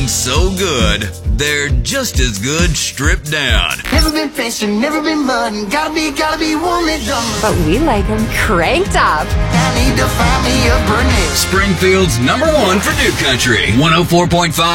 So good, they're just as good stripped down. Never been fishing, never been mudding. Gotta be one that done. But we like them cranked up. I need to find me a Burnett. Springfield's #1 for New Country, 104.5.